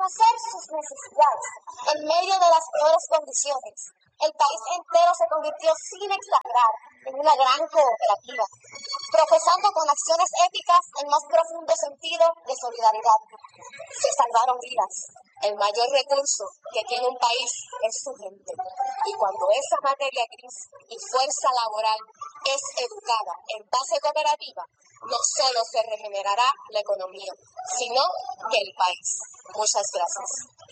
satisfacer sus necesidades en medio de las peores condiciones. El país entero se convirtió sin exagerar en una gran cooperativa, profesando con acciones éticas el más profundo sentido de solidaridad. Se salvaron vidas. El mayor recurso que tiene un país es su gente. Y cuando esa materia gris y fuerza laboral es educada en base cooperativa, no solo se regenerará la economía, sino que el país. Muchas gracias.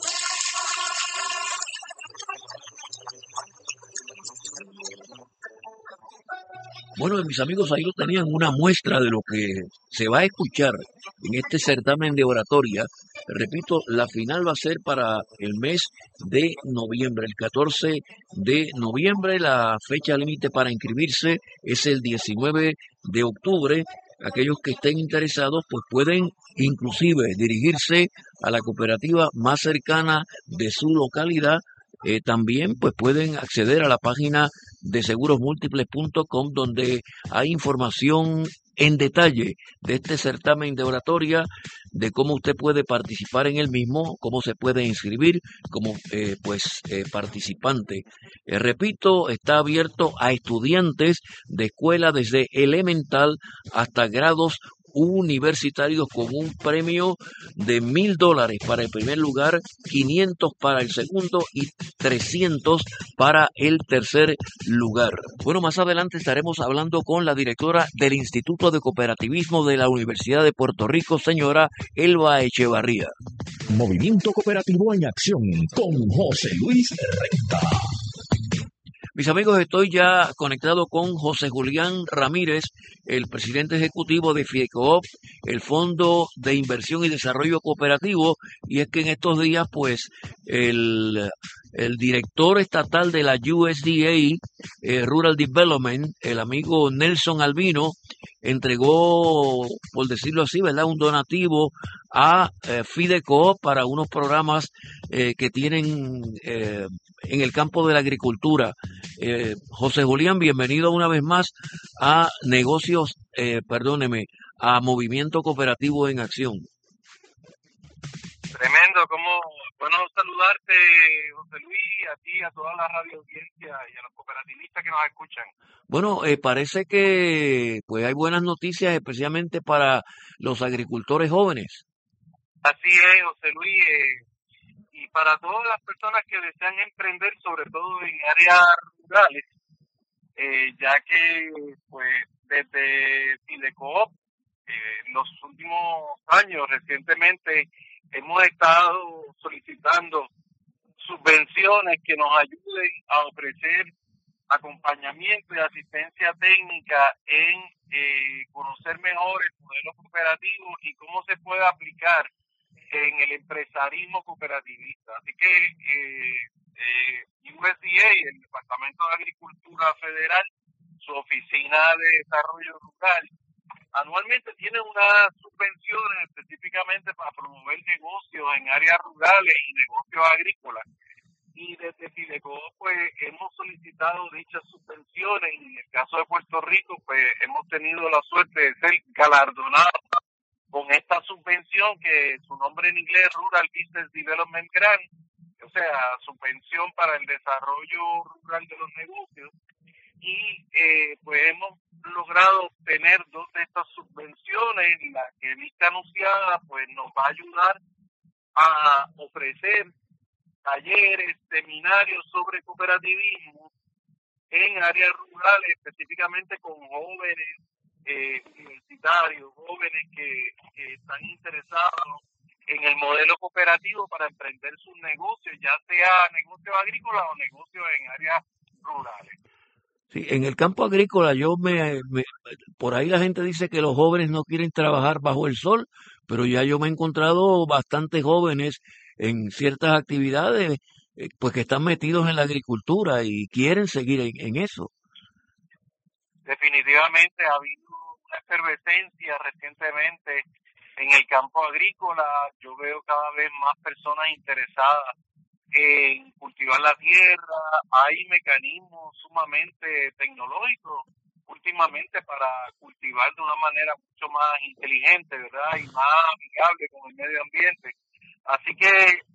Bueno, mis amigos, ahí lo tenían, una muestra de lo que se va a escuchar en este certamen de oratoria. Repito, la final va a ser para el mes de noviembre, el 14 de noviembre. La fecha límite para inscribirse es el 19 de octubre. Aquellos que estén interesados pues pueden inclusive dirigirse a la cooperativa más cercana de su localidad. También pues pueden acceder a la página de segurosmúltiples.com, donde hay información en detalle de este certamen de oratoria, de cómo usted puede participar en el mismo, cómo se puede inscribir como participante. Repito, está abierto a estudiantes de escuela desde elemental hasta grados universitarios, con un premio de $1,000 para el primer lugar, 500 para el segundo y 300 para el tercer lugar. Bueno, más adelante estaremos hablando con la directora del Instituto de Cooperativismo de la Universidad de Puerto Rico, señora Elba Echevarría. Movimiento Cooperativo en Acción con José Luis Renta. Mis amigos, estoy ya conectado con José Julián Ramírez, el presidente ejecutivo de FIDECOOP, el Fondo de Inversión y Desarrollo Cooperativo, y es que en estos días, pues, el director estatal de la USDA, Rural Development, el amigo Nelson Albino, entregó, por decirlo así, ¿verdad?, un donativo a FIDECOOP para unos programas que tienen en el campo de la agricultura. José Julián, bienvenido una vez más a a Movimiento Cooperativo en Acción. Tremendo, bueno saludarte, José Luis, a ti, a toda la radio audiencia y a los cooperativistas que nos escuchan. Bueno, parece que pues hay buenas noticias, especialmente para los agricultores jóvenes. Así es, José Luis, y para todas las personas que desean emprender, sobre todo en áreas rurales, ya que pues desde FIDECOOP, los últimos años, recientemente, hemos estado solicitando subvenciones que nos ayuden a ofrecer acompañamiento y asistencia técnica en conocer mejor el modelo cooperativo y cómo se puede aplicar en el empresarismo cooperativista. Así que USDA, el Departamento de Agricultura Federal, su Oficina de Desarrollo Rural, anualmente tiene unas subvenciones específicamente para promover negocios en áreas rurales y negocios agrícolas. Y desde FIDECOOP pues hemos solicitado dichas subvenciones, y en el caso de Puerto Rico pues hemos tenido la suerte de ser galardonados con esta subvención, que su nombre en inglés es Rural Business Development Grant, o sea, subvención para el desarrollo rural de los negocios. Y pues hemos logrado obtener 2 de estas subvenciones. La que lista anunciada pues nos va a ayudar a ofrecer talleres, seminarios sobre cooperativismo en áreas rurales, específicamente con jóvenes universitarios, jóvenes que están interesados en el modelo cooperativo para emprender sus negocios, ya sea negocios agrícolas o negocios en áreas rurales. Sí, en el campo agrícola por ahí la gente dice que los jóvenes no quieren trabajar bajo el sol, pero ya yo me he encontrado bastantes jóvenes en ciertas actividades pues que están metidos en la agricultura y quieren seguir en eso. Definitivamente ha habido una efervescencia recientemente en el campo agrícola. Yo veo cada vez más personas interesadas en cultivar la tierra. Hay mecanismos sumamente tecnológicos últimamente para cultivar de una manera mucho más inteligente, ¿verdad? Y más amigable con el medio ambiente. Así que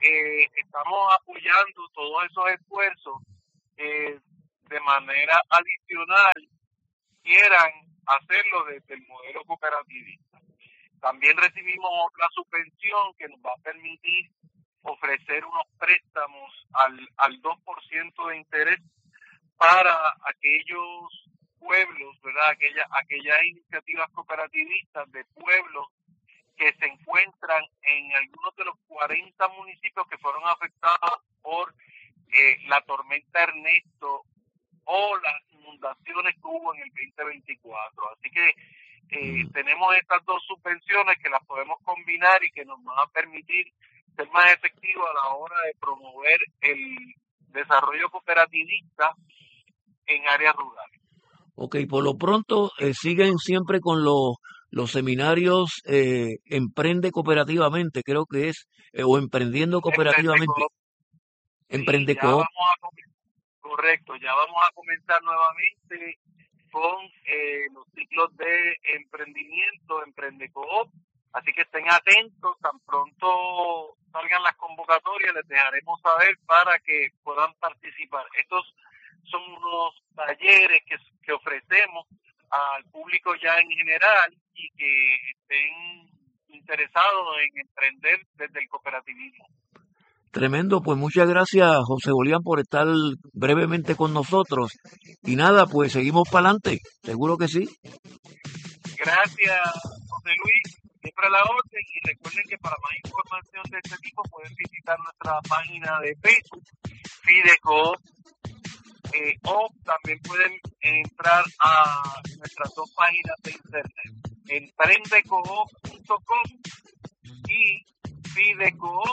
apoyando todos esos esfuerzos de manera adicional quieran hacerlo desde el modelo cooperativista. También recibimos otra subvención que nos va a permitir ofrecer unos préstamos al 2% de interés para aquellos pueblos, ¿verdad? Aquellas iniciativas cooperativistas de pueblos que se encuentran en algunos de los 40 municipios que fueron afectados por la tormenta Ernesto o las inundaciones que hubo en el 2024. Así que tenemos estas dos subvenciones que las podemos combinar y que nos van a permitir ser más efectivos a la hora de promover el desarrollo cooperativista en áreas rurales. Ok, por lo pronto siguen siempre con los seminarios Emprende Cooperativamente, creo que es, o Emprendiendo Cooperativamente. Emprende Coop. Correcto, ya vamos a comenzar nuevamente con los ciclos de emprendimiento, Emprende Coop. Así que estén atentos, tan pronto salgan las convocatorias, les dejaremos saber para que puedan participar. Estos son unos talleres que ofrecemos al público ya en general y que estén interesados en emprender desde el cooperativismo. Tremendo, pues muchas gracias, José Julián, por estar brevemente con nosotros. Y nada, pues seguimos para adelante, seguro que sí. Gracias, José Luis, siempre a la orden, y recuerden que para más información de este tipo pueden visitar nuestra página de Facebook, Fideco, o también pueden entrar a nuestras dos páginas de internet, emprendecoop.com y fidecoop.com.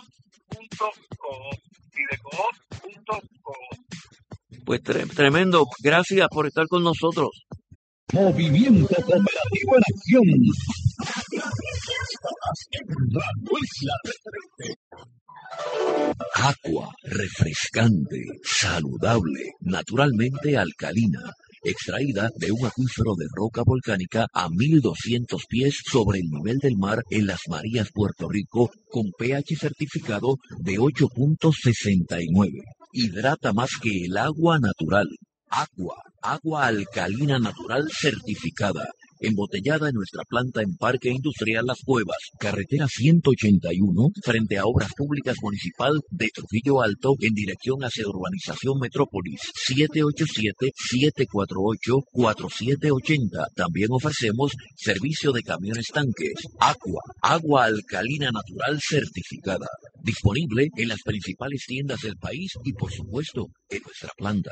Pues tremendo, gracias por estar con nosotros. Movimiento Cooperativo en Acción. Radio Isla Referente. Agua refrescante, saludable, naturalmente alcalina, extraída de un acuífero de roca volcánica a 1200 pies sobre el nivel del mar en Las Marías, Puerto Rico, con pH certificado de 8.69. Hidrata más que el agua natural. Agua alcalina natural certificada, embotellada en nuestra planta en Parque Industrial Las Cuevas, carretera 181, frente a Obras Públicas Municipal de Trujillo Alto, en dirección hacia Urbanización Metrópolis, 787-748-4780. También ofrecemos servicio de camiones tanques. Agua alcalina natural certificada, disponible en las principales tiendas del país y, por supuesto, en nuestra planta.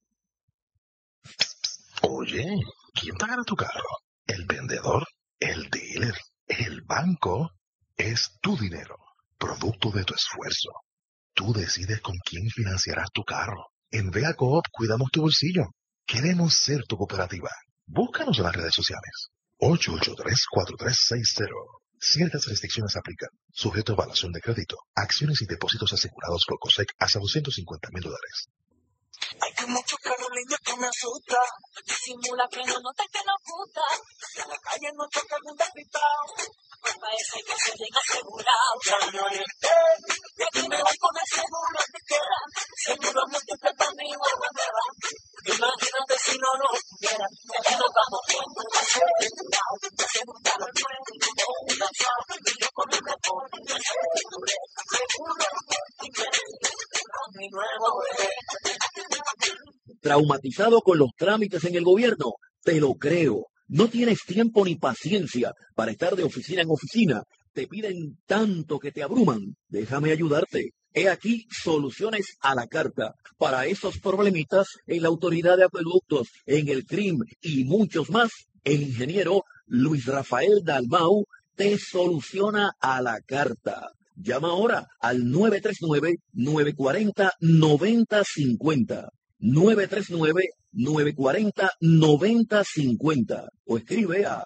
Oye, ¿quién pagará tu carro? ¿El vendedor? ¿El dealer? ¿El banco? Es tu dinero, producto de tu esfuerzo. Tú decides con quién financiarás tu carro. En Vea Coop cuidamos tu bolsillo. Queremos ser tu cooperativa. Búscanos en las redes sociales. 883-4360. Ciertas restricciones aplican. Sujeto a evaluación de crédito. Acciones y depósitos asegurados por COSEC hasta $250,000. Hay que mucho Carolina que me asusta. Disimula que no nota que nos gusta. En la calle no toca el mundo gritado. Para eso hay que ser bien asegurado. Ya me orienté. Y aquí me voy con el seguro que quiera. Seguro múltiple para mí o bandera. Imagínate si no lo hubiera. Ya nos vamos viendo. Asegurado. Asegurado el nuevo. Y la chave. Y yo con el deporte. Seguro. Y que mi nuevo bebé. ¿Traumatizado con los trámites en el gobierno? Te lo creo. No tienes tiempo ni paciencia para estar de oficina en oficina. Te piden tanto que te abruman. Déjame ayudarte. He aquí soluciones a la carta para esos problemitas en la Autoridad de Acueductos, en el CRIM y muchos más. El ingeniero Luis Rafael Dalmau te soluciona a la carta. Llama ahora al 939-940-9050. 939-940-9050 o escribe a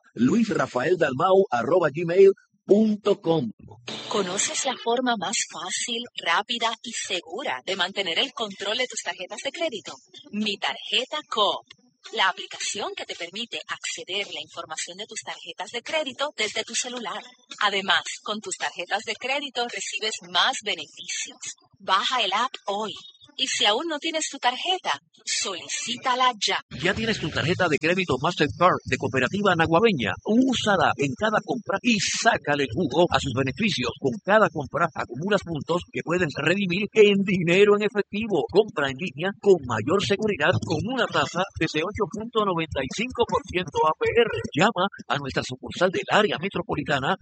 luisrafaeldalmau@gmail.com. ¿Conoces la forma más fácil, rápida y segura de mantener el control de tus tarjetas de crédito? Mi Tarjeta Coop. La aplicación que te permite acceder a la información de tus tarjetas de crédito desde tu celular. Además, con tus tarjetas de crédito recibes más beneficios. Baja el app hoy. Y si aún no tienes tu tarjeta, solicítala ya. ¿Ya tienes tu tarjeta de crédito Mastercard de Cooperativa Naguabeña? Úsala en cada compra y sácale jugo a sus beneficios. Con cada compra acumulas puntos que puedes redimir en dinero en efectivo. Compra en línea con mayor seguridad con una tasa desde 8.95% APR. Llama a nuestra sucursal del área metropolitana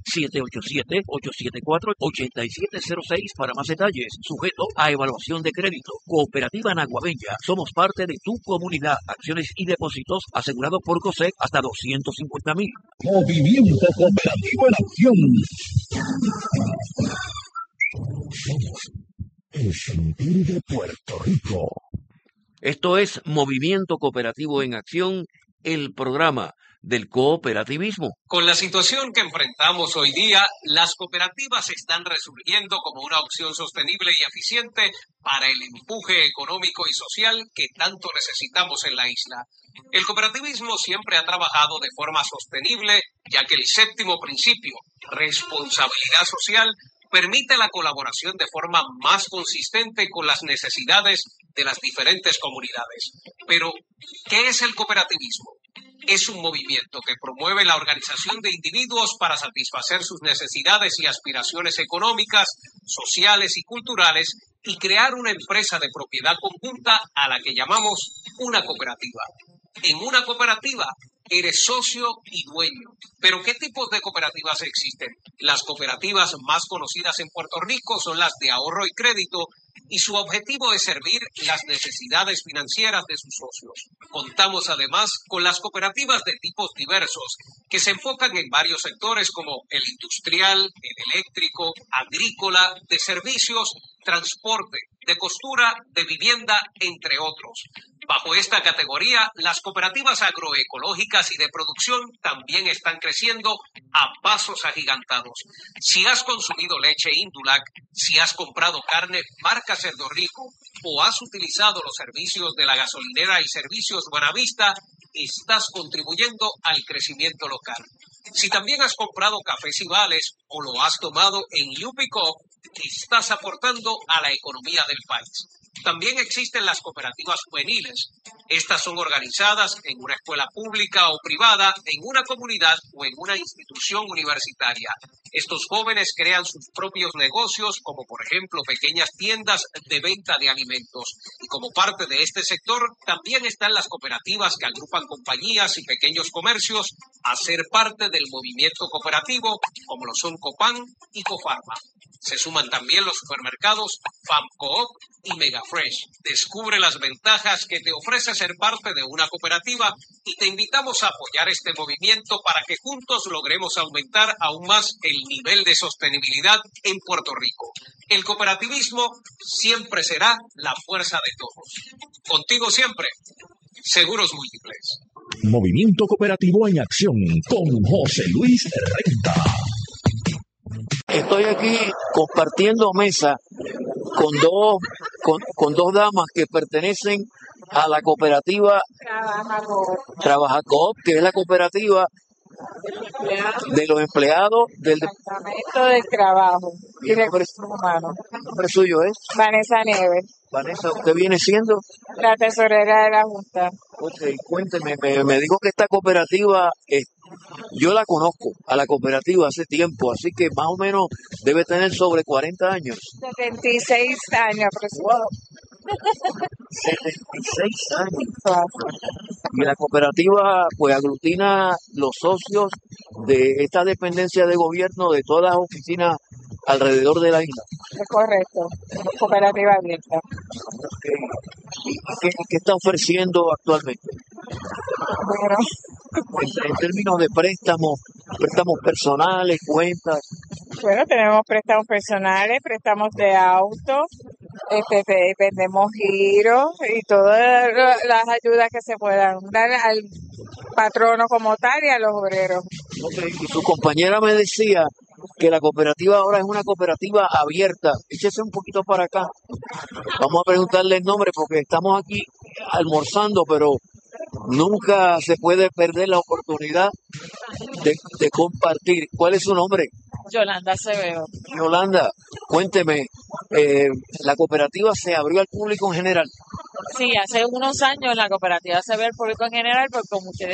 787-874-8706 para más detalles. Sujeto a evaluación de crédito. Cooperativa Naguabeña. Somos parte de tu comunidad. Acciones y depósitos asegurados por COSEC hasta 250,000. Movimiento Cooperativo en Acción. Somos el sentir de Puerto Rico. Esto es Movimiento Cooperativo en Acción, el programa del cooperativismo. Con la situación que enfrentamos hoy día, las cooperativas están resurgiendo como una opción sostenible y eficiente para el empuje económico y social que tanto necesitamos en la isla. El cooperativismo siempre ha trabajado de forma sostenible, ya que el séptimo principio, responsabilidad social, permite la colaboración de forma más consistente con las necesidades de las diferentes comunidades. Pero, ¿qué es el cooperativismo? Es un movimiento que promueve la organización de individuos para satisfacer sus necesidades y aspiraciones económicas, sociales y culturales y crear una empresa de propiedad conjunta a la que llamamos una cooperativa. En una cooperativa eres socio y dueño. ¿Pero qué tipos de cooperativas existen? Las cooperativas más conocidas en Puerto Rico son las de ahorro y crédito, y su objetivo es servir las necesidades financieras de sus socios. Contamos además con las cooperativas de tipos diversos, que se enfocan en varios sectores como el industrial, el eléctrico, agrícola, de servicios, transporte, de costura, de vivienda, entre otros. Bajo esta categoría, las cooperativas agroecológicas y de producción también están creciendo a pasos agigantados. Si has consumido leche Indulac, si has comprado carne marca Cerdo Rico o has utilizado los servicios de la gasolinera y servicios Buenavista, estás contribuyendo al crecimiento local. Si también has comprado cafés y vales o lo has tomado en Yupico, estás aportando a la economía del país. También existen las cooperativas juveniles. Estas son organizadas en una escuela pública o privada, en una comunidad o en una institución universitaria. Estos jóvenes crean sus propios negocios, como por ejemplo pequeñas tiendas de venta de alimentos. Y como parte de este sector, también están las cooperativas que agrupan compañías y pequeños comercios a ser parte del movimiento cooperativo, como lo son Copan y Cofarma. Se suman también los supermercados FAMCOOP y Megafresh. Descubre las ventajas que te ofrece ser parte de una cooperativa y te invitamos a apoyar este movimiento para que juntos logremos aumentar aún más el nivel de sostenibilidad en Puerto Rico. El cooperativismo siempre será la fuerza de todos. Contigo siempre, Seguros Múltiples. Movimiento Cooperativo en Acción con José Luis Renta. Estoy aquí compartiendo mesa con dos damas que pertenecen a la cooperativa Trabajacoop, que es la cooperativa de los empleados del Departamento del Trabajo y Recursos Humanos. ¿El nombre suyo es? Vanessa Nieves, Vanessa, ¿usted viene siendo? la tesorera de la Junta. Ok, cuénteme, me dijo que esta cooperativa, yo la conozco, a la cooperativa hace tiempo, así que más o menos debe tener sobre 40 años. 76 años aproximadamente. 76 años. Y la cooperativa pues aglutina los socios de esta dependencia de gobierno de todas las oficinas alrededor de la isla. Es correcto, cooperativa abierta. ¿Y qué está ofreciendo actualmente? Bueno, En términos de préstamos personales, cuentas. bueno, tenemos préstamos personales, préstamos de auto, vendemos giros y todas las ayudas que se puedan dar al patrono como tal y a los obreros. Okay. Y su compañera me decía que la cooperativa ahora es una cooperativa abierta. Échese un poquito para acá. Vamos a preguntarle el nombre porque estamos aquí almorzando, pero nunca se puede perder la oportunidad de compartir. ¿Cuál es su nombre? Yolanda Acevedo. Yolanda, cuénteme, la cooperativa se abrió al público en general. Sí, hace unos años la cooperativa se ve al público en general, porque como ustedes